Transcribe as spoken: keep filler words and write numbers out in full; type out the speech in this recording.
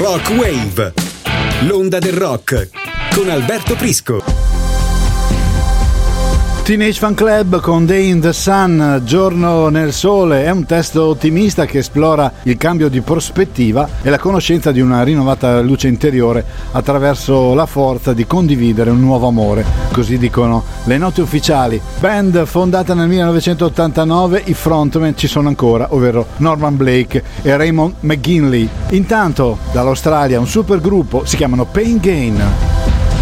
Rock Wave, l'onda del rock con Alberto Prisco. Teenage Fan Club con Day in the Sun, Giorno nel Sole, è un testo ottimista che esplora il cambio di prospettiva e la conoscenza di una rinnovata luce interiore attraverso la forza di condividere un nuovo amore, così dicono le note ufficiali. Band fondata nel millenovecentottantanove, i frontman ci sono ancora, ovvero Norman Blake e Raymond McGinley. Intanto dall'Australia un super gruppo, si chiamano Pain Gain.